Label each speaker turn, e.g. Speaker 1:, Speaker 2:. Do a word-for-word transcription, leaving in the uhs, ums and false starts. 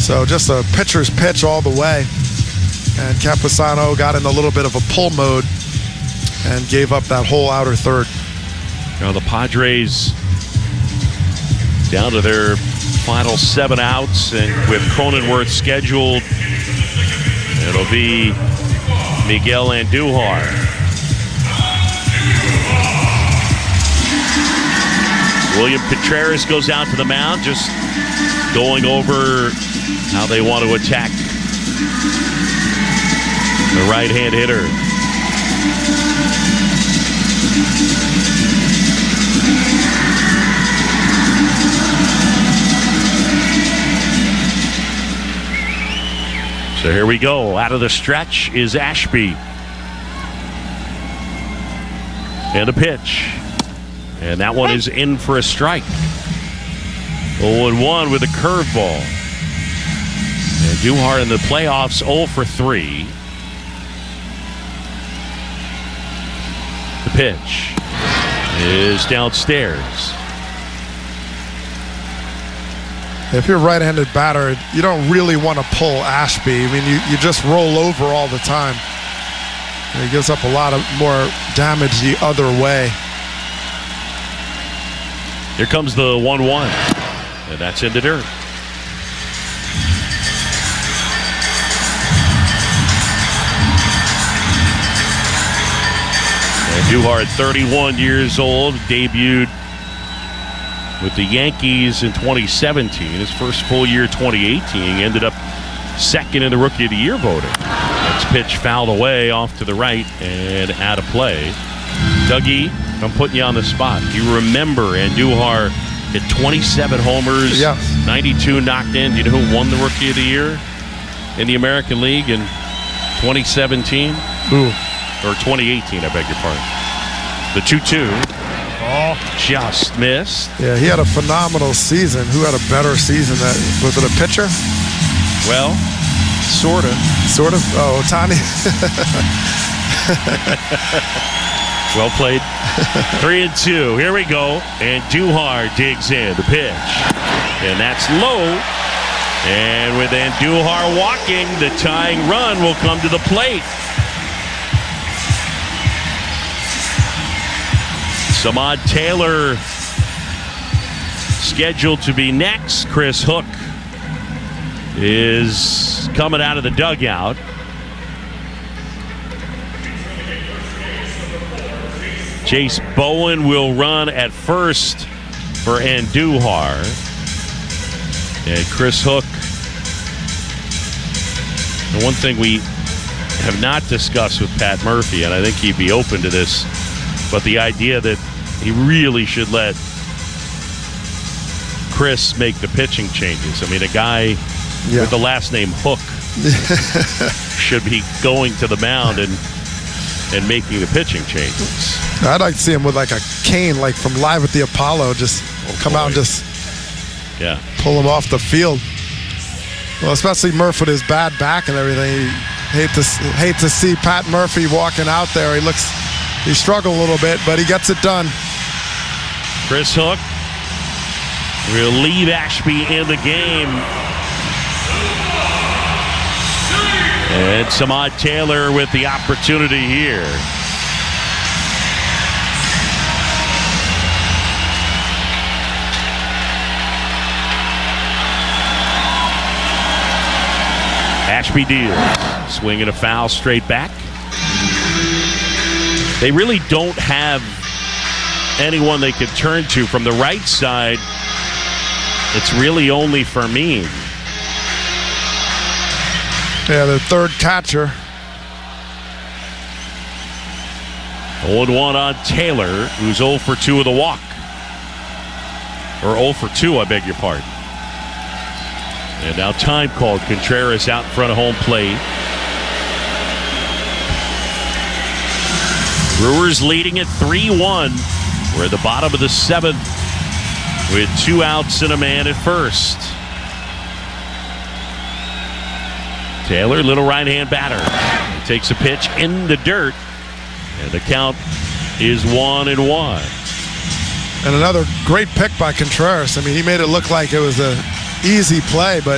Speaker 1: So just a pitcher's pitch all the way. And Campusano got in a little bit of a pull mode and gave up that whole outer third.
Speaker 2: Now the Padres down to their final seven outs, and with Cronenworth scheduled, it'll be Miguel Andujar. William Contreras goes out to the mound, just going over how they want to attack the right-hand hitter. So here we go. Out of the stretch is Ashby. And a pitch. And that one is in for a strike. oh and one with a curveball. And Duhar in the playoffs oh for three. The pitch is downstairs.
Speaker 1: If you're a right-handed batter, you don't really want to pull Ashby. I mean, you, you just roll over all the time. And he gives up a lot of more damage the other way.
Speaker 2: Here comes the one one. And that's in the dirt. And Duhar, thirty-one years old, debuted with the Yankees in twenty seventeen. His first full year, twenty eighteen, ended up second in the Rookie of the Year voting. Next pitch fouled away off to the right and out of play. Dougie, I'm putting you on the spot. You remember Andujar hit twenty-seven homers,
Speaker 1: yeah.
Speaker 2: ninety-two knocked in. Do you know who won the Rookie of the Year in the American League in twenty seventeen?
Speaker 1: Ooh.
Speaker 2: Or twenty eighteen, I beg your pardon. The two two. Oh, just missed.
Speaker 1: Yeah, he had a phenomenal season. Who had a better season? That was it a pitcher?
Speaker 2: Well, sort of.
Speaker 1: Sort of? Oh, Ohtani.
Speaker 2: Well played. Three and two. Here we go. And Duhar digs in the pitch. And that's low. And with Andujar walking, the tying run will come to the plate. Samad Taylor scheduled to be next. Chris Hook is coming out of the dugout. Chase Bowen will run at first for Andujar. And Chris Hook. The one thing we have not discussed with Pat Murphy, and I think he'd be open to this, but the idea that he really should let Chris make the pitching changes. I mean, a guy yeah. with the last name Hook should be going to the mound and and making the pitching changes.
Speaker 1: I'd like to see him with like a cane, like from Live at the Apollo, just oh, come boy. out and just
Speaker 2: yeah.
Speaker 1: pull him off the field. Well, especially Murph with his bad back and everything. Hate to hate to see Pat Murphy walking out there. He looks he struggled a little bit, but he gets it done.
Speaker 2: Chris Hook will leave Ashby in the game. And Samad Taylor with the opportunity here. Ashby deals. Swinging a foul straight back. They really don't have anyone they could turn to from the right side. It's really only Fermin.
Speaker 1: Yeah, the third catcher.
Speaker 2: oh and one on Taylor, who's oh for two with a walk. Or oh for two, I beg your pardon. And now time called. Contreras out in front of home plate. Brewers leading at three one. We're at the bottom of the seventh with two outs and a man at first. Taylor, little right-hand batter. He takes a pitch in the dirt. And the count is one and one.
Speaker 1: And another great pick by Contreras. I mean, he made it look like it was an easy play, but